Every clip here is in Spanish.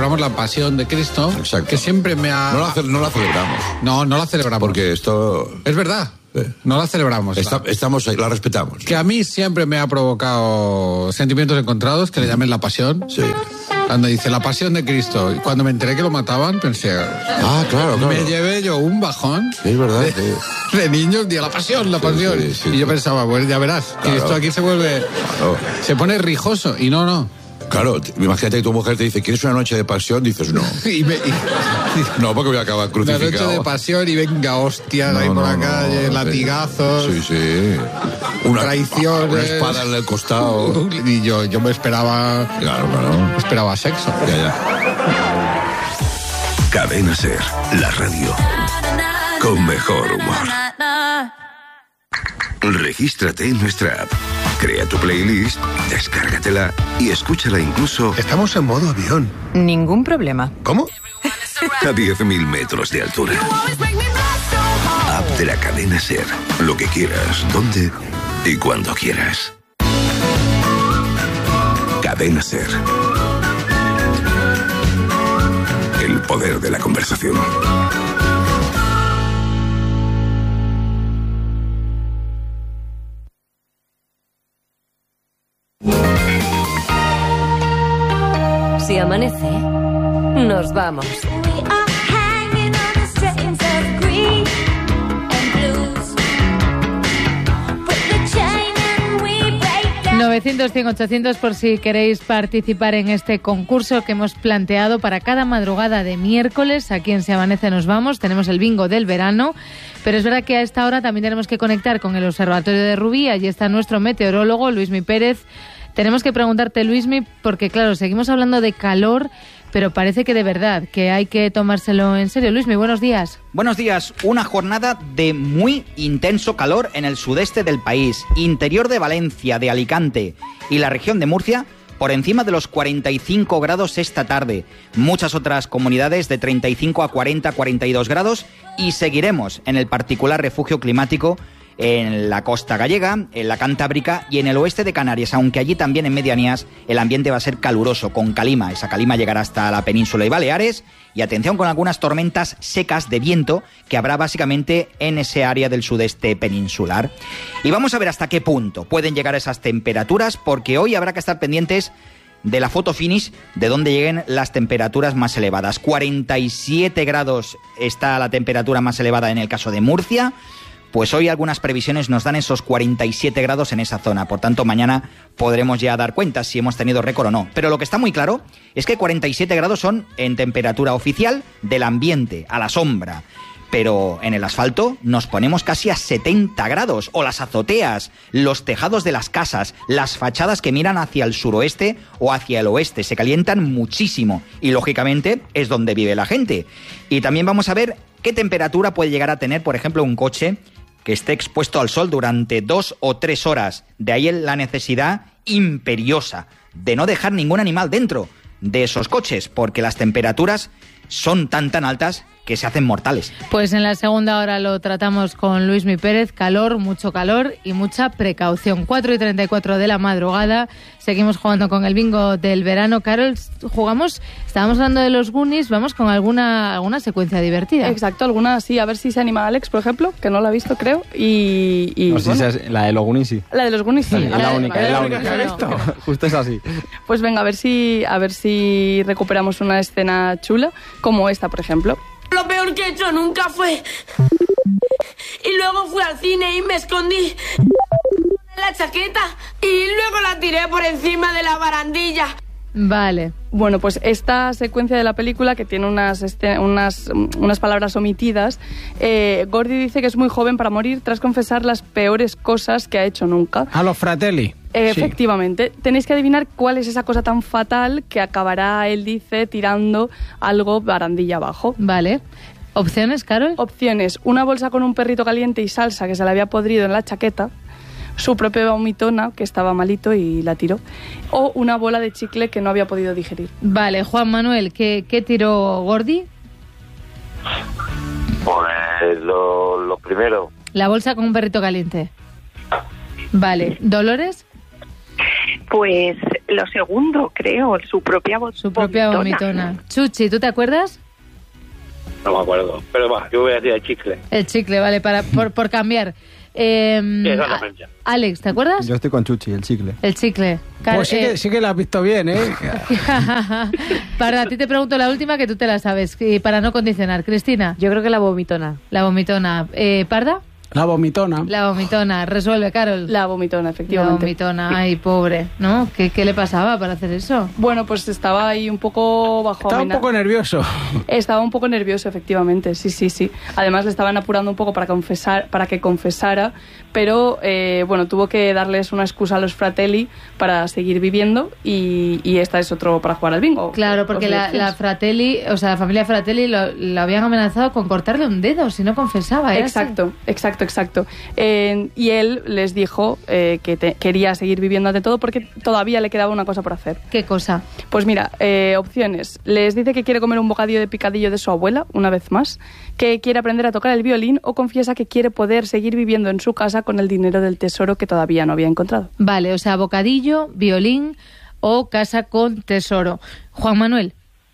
celebramos la Pasión de Cristo. Exacto. Que siempre me ha... No la celebramos. No la celebramos. Porque esto... Es verdad. No la celebramos. Estamos ahí, la respetamos. Que a mí siempre me ha provocado sentimientos encontrados, que le llamen la Pasión. Sí. Cuando dice la Pasión de Cristo, y cuando me enteré que lo mataban, pensé... Claro. Me llevé yo un bajón. Sí, es verdad. De niños, la Pasión. Sí, y yo pensaba, bueno, ya verás, que esto aquí se vuelve... Claro. Se pone rijoso, y no. Claro, imagínate que tu mujer te dice, ¿quieres una noche de pasión? Dices, no. No, porque voy a acabar crucificado. Una noche de pasión y venga, hostias, ahí por la calle, latigazos. Sí. Traiciones. Una espada en el costado. Y yo me esperaba... Claro. Esperaba sexo. Ya. Cadena SER, la radio con mejor humor. Regístrate en nuestra app. Crea tu playlist, descárgatela y escúchala incluso... Estamos en modo avión. Ningún problema. ¿Cómo? A 10.000 metros de altura. App de la cadena SER. Lo que quieras, donde y cuando quieras. Cadena SER. El poder de la conversación. Si amanece, nos vamos. 900-100-800 por si queréis participar en este concurso que hemos planteado para cada madrugada de miércoles. Aquí en Si Amanece Nos Vamos tenemos el bingo del verano, pero es verdad que a esta hora también tenemos que conectar con el Observatorio de Rubí. Allí está nuestro meteorólogo Luismi Pérez. Tenemos que preguntarte, Luismi, porque claro, seguimos hablando de calor, pero parece que de verdad, que hay que tomárselo en serio. Luismi, buenos días. Buenos días. Una jornada de muy intenso calor en el sudeste del país, interior de Valencia, de Alicante y la región de Murcia, por encima de los 45 grados esta tarde. Muchas otras comunidades de 35 a 40, 42 grados y seguiremos en el particular refugio climático en la costa gallega, en la Cantábrica y en el oeste de Canarias, aunque allí también en medianías el ambiente va a ser caluroso, con calima. Esa calima llegará hasta la península y Baleares, y atención con algunas tormentas secas de viento que habrá básicamente en ese área del sudeste peninsular. Y vamos a ver hasta qué punto pueden llegar esas temperaturas, porque hoy habrá que estar pendientes de la foto finish, de donde lleguen las temperaturas más elevadas. 47 grados está la temperatura más elevada en el caso de Murcia. Pues hoy algunas previsiones nos dan esos 47 grados en esa zona. Por tanto, mañana podremos ya dar cuenta si hemos tenido récord o no. Pero lo que está muy claro es que 47 grados son en temperatura oficial del ambiente, a la sombra. Pero en el asfalto nos ponemos casi a 70 grados. O las azoteas, los tejados de las casas, las fachadas que miran hacia el suroeste o hacia el oeste. Se calientan muchísimo. Y lógicamente es donde vive la gente. Y también vamos a ver qué temperatura puede llegar a tener, por ejemplo, un coche que esté expuesto al sol durante 2 o 3 horas. De ahí la necesidad imperiosa de no dejar ningún animal dentro de esos coches, porque las temperaturas son tan altas que se hacen mortales. Pues en la segunda hora lo tratamos con Luismi Pérez. Calor, mucho calor y mucha precaución. 4:34 de la madrugada. Seguimos jugando con el bingo del verano. Carol, estábamos hablando de los Goonies, vamos con alguna secuencia divertida. Exacto, alguna sí, a ver si se anima Alex, por ejemplo, que no la ha visto, creo. No, bueno, sí, la de los Goonies sí. La de los Goonies sí. Es la única que ha visto. Justo es así. Pues venga, a ver si recuperamos una escena chula, como esta, por ejemplo. Lo peor que he hecho nunca fue... Y luego fui al cine y me escondí en la chaqueta y luego la tiré por encima de la barandilla. Vale. Bueno, pues esta secuencia de la película, que tiene unas palabras omitidas, Gordy dice que es muy joven para morir tras confesar las peores cosas que ha hecho nunca. A los Fratelli. Efectivamente. Sí. Tenéis que adivinar cuál es esa cosa tan fatal que acabará, él dice, tirando algo barandilla abajo. Vale. ¿Opciones, Carol? Opciones. Una bolsa con un perrito caliente y salsa que se le había podrido en la chaqueta. Su propia vomitona, que estaba malito y la tiró. O una bola de chicle que no había podido digerir. Vale, Juan Manuel, ¿qué tiró Gordy? Pues lo primero. La bolsa con un perrito caliente. Vale, ¿Dolores? Pues lo segundo, creo, su propia vomitona. Chuchi, ¿tú te acuerdas? No me acuerdo, pero va, yo voy a decir el chicle. El chicle, vale, por cambiar. Exactamente. Alex, ¿te acuerdas? Yo estoy con Chuchi, el chicle. El chicle. Pues sí que la has visto bien, ¿eh? Para ti te pregunto la última, que tú te la sabes, y para no condicionar. Cristina. Yo creo que la vomitona. La vomitona. ¿Parda? La vomitona. La vomitona. Resuelve, Carol. La vomitona, efectivamente. La vomitona. Ay, pobre, ¿no? ¿Qué le pasaba para hacer eso? Bueno, pues estaba ahí un poco bajo Estaba un poco nervioso. Estaba un poco nervioso, efectivamente, sí. Además le estaban apurando un poco para que confesara, pero bueno, tuvo que darles una excusa a los Fratelli para seguir viviendo y esta es otro para jugar al bingo. Claro, porque la Fratelli, o sea, la familia Fratelli lo habían amenazado con cortarle un dedo si no confesaba. Exacto. Y él les dijo que quería seguir viviendo ante todo porque todavía le quedaba una cosa por hacer. ¿Qué cosa? Pues mira, opciones. Les dice que quiere comer un bocadillo de picadillo de su abuela, una vez más, que quiere aprender a tocar el violín o confiesa que quiere poder seguir viviendo en su casa con el dinero del tesoro que todavía no había encontrado. Vale, o sea, bocadillo, violín o casa con tesoro. Juan Manuel.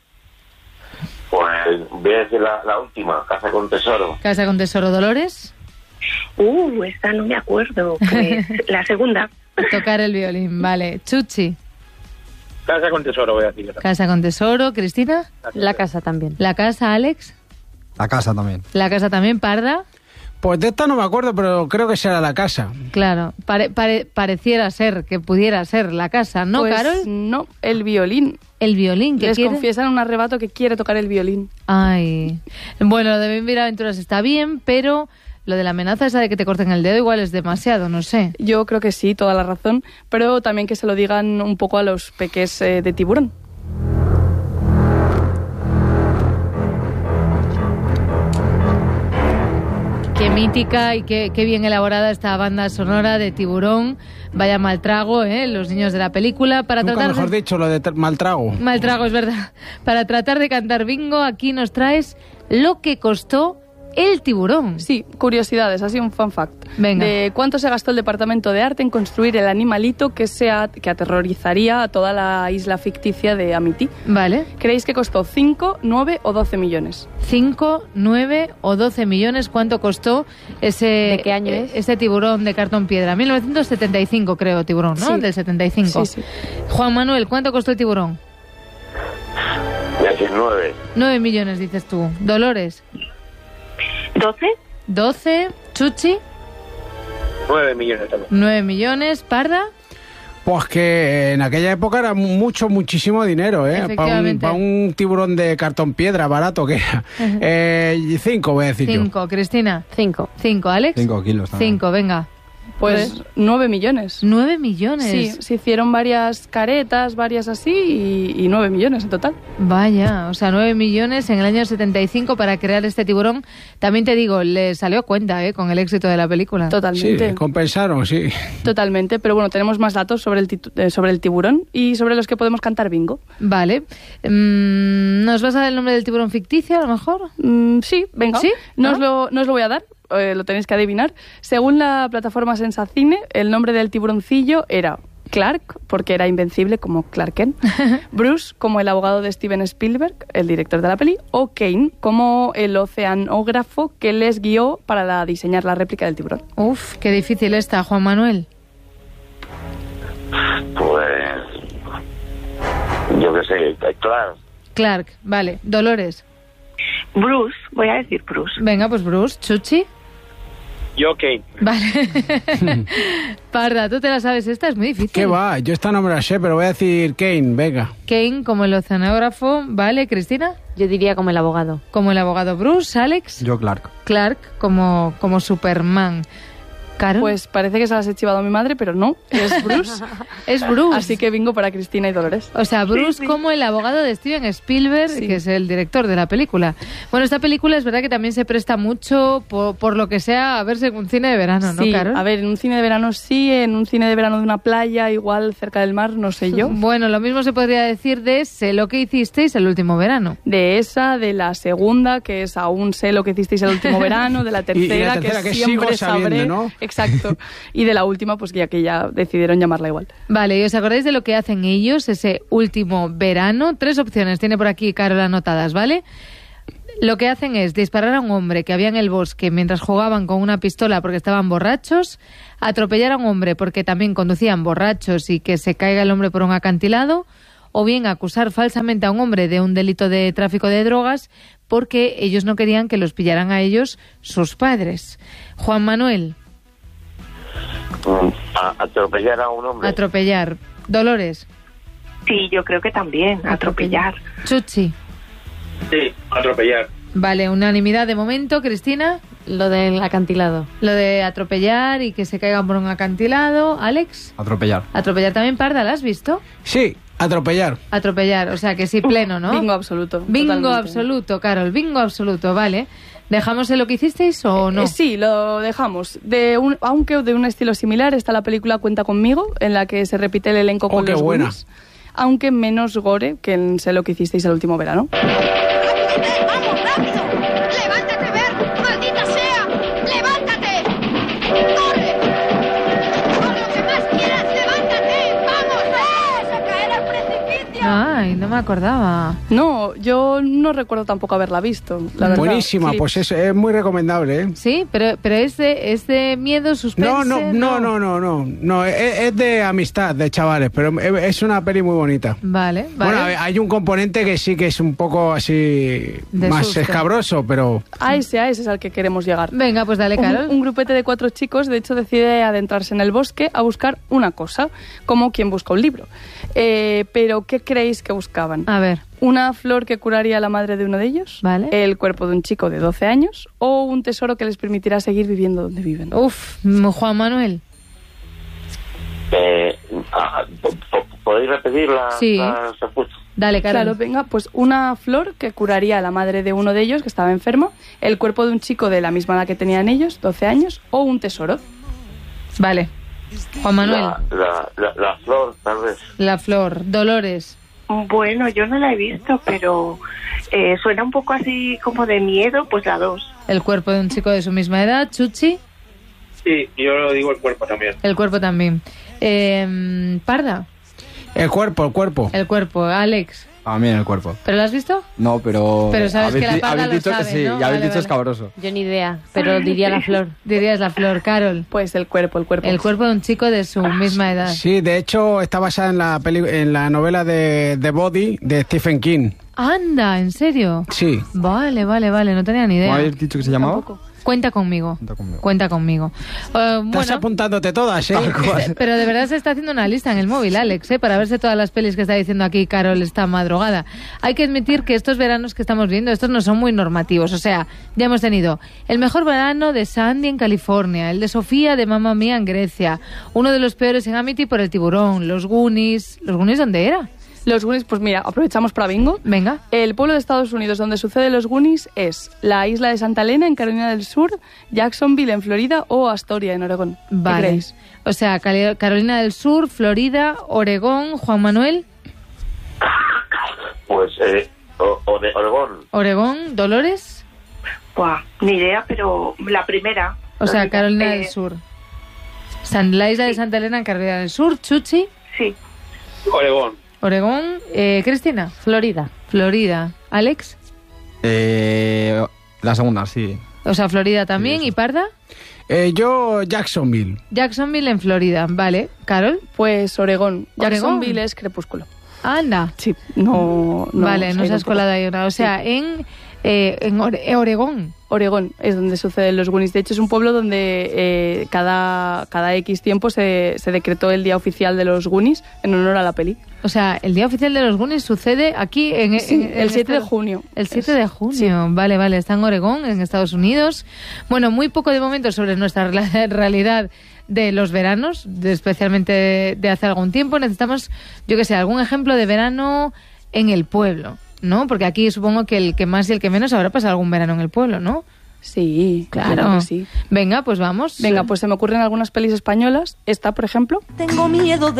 Pues voy a decir la última, casa con tesoro. Casa con tesoro. ¿Dolores? Esta no me acuerdo. Pues la segunda. Tocar el violín, vale. Chuchi. Casa con tesoro, voy a decir. Casa con tesoro. ¿Cristina? La casa también. ¿La casa, Alex? La casa también. ¿La casa también, Parda? Pues de esta no me acuerdo, pero creo que será la casa. Claro, pareciera ser, que pudiera ser la casa, ¿no, pues Carol? No, el violín. ¿El violín? ¿Qué Les quiere? confiesan en un arrebato que quiere tocar el violín. Ay. Bueno, lo de Vivir Aventuras está bien, pero lo de la amenaza esa de que te corten el dedo igual es demasiado, no sé. Yo creo que sí, toda la razón, pero también que se lo digan un poco a los peques de Tiburón. Qué mítica y qué bien elaborada esta banda sonora de Tiburón. Vaya mal trago, los niños de la película. Para Nunca tratar mejor dicho, lo de mal trago. Mal trago, es verdad. Para tratar de cantar bingo, aquí nos traes lo que costó el tiburón. Sí, curiosidades, así un fun fact. Venga. De cuánto se gastó el Departamento de Arte en construir el animalito que aterrorizaría a toda la isla ficticia de Amity. Vale. ¿Creéis que costó 5, 9 o 12 millones? 5, 9 o 12 millones. ¿Cuánto costó ese... ¿De qué año es? Ese tiburón de cartón piedra? 1975 creo, tiburón, ¿no? Sí. Del 75. Sí. Juan Manuel, ¿cuánto costó el tiburón? Voy a decir 9. 9 millones, dices tú. Dolores. 12. 12. Chuchi. 9 millones también. 9 millones. Parda. Pues que en aquella época era muchísimo dinero, ¿eh? Efectivamente. Para un tiburón de cartón piedra barato que era. 5 voy a decir 5. Cristina. 5. 5. Alex. 5 kilos también. 5, venga. Pues 9 millones. 9 millones. Sí, se hicieron varias caretas, varias así, y 9 millones en total. Vaya, o sea, 9 millones en el año 75 para crear este tiburón. También te digo, le salió a cuenta, con el éxito de la película. Totalmente. Sí, compensaron, sí. Totalmente, pero bueno, tenemos más datos sobre el tiburón y sobre los que podemos cantar bingo. Vale. ¿Nos vas a dar el nombre del tiburón ficticio, a lo mejor? Sí, venga. ¿Sí? No os lo voy a dar. Lo tenéis que adivinar. Según la plataforma Sensacine, el nombre del tiburoncillo era Clark, porque era invencible como Clark Kent, Bruce, como el abogado de Steven Spielberg, el director de la peli, o Kane, como el oceanógrafo que les guió para diseñar la réplica del tiburón. Uf, qué difícil está, Juan Manuel. Pues... yo qué sé, Clark. Clark, vale. Dolores. Bruce, voy a decir Bruce. Venga, pues Bruce. Chuchi. Yo, Kane. Vale. Parda, ¿tú te la sabes? Esta es muy difícil. ¿Qué va? Yo esta no me la sé, pero voy a decir Kane, venga. Kane como el oceanógrafo. Vale, Cristina. Yo diría como el abogado. Como el abogado. Bruce. Alex. Yo Clark. Clark como Superman. ¿Carol? Pues parece que se las he chivado a mi madre, pero no, es Bruce. Es Bruce. Así que bingo para Cristina y Dolores. O sea, Bruce como el abogado de Steven Spielberg, que es el director de la película. Bueno, esta película es verdad que también se presta mucho, por lo que sea, a verse en un cine de verano, ¿no, Sí, Carol? a ver, en un cine de verano sí, en un cine de verano de una playa, igual cerca del mar, no sé yo. Bueno, lo mismo se podría decir de Sé lo que hicisteis el último verano. De esa, de la segunda, que es Aún sé lo que hicisteis el último verano, de la tercera, y la tercera, que siempre sigo sabiendo, sabré. ¿no? Exacto. Y de la última, pues ya que ya decidieron llamarla igual. Vale, ¿y os acordáis de lo que hacen ellos ese último verano? 3 opciones tiene por aquí Carol anotadas, ¿vale? Lo que hacen es disparar a un hombre que había en el bosque mientras jugaban con una pistola porque estaban borrachos, atropellar a un hombre porque también conducían borrachos y que se caiga el hombre por un acantilado, o bien acusar falsamente a un hombre de un delito de tráfico de drogas porque ellos no querían que los pillaran a ellos sus padres. Juan Manuel. Atropellar a un hombre. Atropellar. Dolores. Sí, yo creo que también, atropellar. Chuchi. Sí, atropellar. Vale, unanimidad de momento. Cristina. Lo del acantilado. Lo de atropellar y que se caigan por un acantilado. Alex. Atropellar. Atropellar también, Parda, ¿la has visto? Sí, atropellar. Atropellar, o sea que sí, pleno, ¿no? Bingo absoluto. Bingo totalmente. absoluto, Carol, bingo absoluto, vale. ¿Dejamos lo que hicisteis o no? Sí, lo dejamos. Aunque de un estilo similar está la película Cuenta conmigo, en la que se repite el elenco con qué los buena. Goonies, aunque menos gore que en Sé lo que hicisteis el último verano. ¡Vamos, rápido! ¡Levántate, Bert! ¡Maldita sea! ¡Levántate! ¡Corre! ¡Con lo que más quieras, levántate! ¡Vamos, Bert! ¡A caer al precipicio! Ay, no me acordaba. No, yo no recuerdo tampoco haberla visto, la verdad. Buenísima, Sí. pues es muy recomendable, ¿eh? Sí, pero es de miedo, suspense. No, es de amistad, de chavales, pero es una peli muy bonita. Vale. Bueno, hay un componente que sí que es un poco así De más susto. escabroso, pero A ese es al que queremos llegar. Venga, pues dale, Carol. Un grupete de 4 chicos, de hecho, decide adentrarse en el bosque a buscar una cosa, como quien busca un libro. Pero, ¿qué creéis que buscaban? A ver. ¿Una flor que curaría a la madre de uno de ellos? Vale. ¿El cuerpo de un chico de 12 años? ¿O un tesoro que les permitirá seguir viviendo donde viven? Uf, Juan Manuel. ¿Podéis repetir Sí. las respuestas? Dale, Carol. Claro, venga, pues una flor que curaría a la madre de uno de ellos que estaba enfermo, el cuerpo de un chico de la misma edad que tenían ellos, 12 años, o un tesoro. Vale. Juan Manuel. La flor, tal vez. La flor. Dolores. Bueno, yo no la he visto, pero suena un poco así como de miedo, pues la 2. El cuerpo de un chico de su misma edad. Chuchi. Sí, yo lo digo el cuerpo también. El cuerpo también. Parda. el cuerpo. El cuerpo. Alex. También el cuerpo. ¿Pero lo has visto? No, pero... Pero sabes que la Parda habéis lo dicho, sabe, sí, ¿no? ya habéis Vale, dicho vale. escabroso. Yo ni idea, pero diría la flor. Dirías la flor, Carol. Pues el cuerpo. El cuerpo de un chico de su misma edad. Sí, de hecho está basada en la novela de The Body de Stephen King. Anda, ¿en serio? Sí. Vale, no tenía ni idea. ¿Cómo habéis dicho que se llamaba? Cuenta conmigo. Cuenta conmigo. Estás Bueno, apuntándote todas, ¿eh? pero de verdad se está haciendo una lista en el móvil, Alex, para verse todas las pelis que está diciendo aquí Carol esta madrugada. Hay que admitir que estos veranos que estamos viendo, estos no son muy normativos. O sea, ya hemos tenido el mejor verano de Sandy en California, el de Sofía de Mamma Mía en Grecia, uno de los peores en Amity por el tiburón, los Goonies. ¿Los Goonies dónde era? Los Goonies, pues mira, aprovechamos para bingo. Venga. El pueblo de Estados Unidos donde sucede los Goonies es la isla de Santa Elena en Carolina del Sur, Jacksonville en Florida o Astoria en Oregón. ¿Qué Vale. creéis? O sea, Carolina del Sur, Florida, Oregón, Juan Manuel. Pues, o de Oregón. Oregón, Dolores. Buah, ni idea, pero la primera. O sea, Carolina del Sur. La isla de Santa Elena en Carolina del Sur. Chuchi. Sí. Oregón. Oregón. Cristina. Florida. Florida. Alex. La segunda, sí. O sea, Florida también. Sí, ¿Y Parda? Yo, Jacksonville. Jacksonville en Florida. Vale. ¿Carol? Pues Oregón. Oregón. Jacksonville es Crepúsculo. Anda. Sí, no vale, no se ido has colado ahí una. O sea, en Oregón. Oregón es donde suceden los Goonies. De hecho, es un pueblo donde cada X tiempo se decretó el día oficial de los Goonies en honor a la peli. O sea, el día oficial de los Goonies sucede aquí en el 7 de junio. El 7 de junio, vale, está en Oregón, en Estados Unidos. Bueno, muy poco de momento sobre nuestra realidad de los veranos, especialmente de hace algún tiempo. Necesitamos, yo que sé, algún ejemplo de verano en el pueblo, ¿no? Porque aquí supongo que el que más y el que menos habrá pasado algún verano en el pueblo, ¿no? Sí, claro que sí. Venga, pues vamos. Venga, pues se me ocurren algunas pelis españolas. Esta, por ejemplo. Tengo miedo de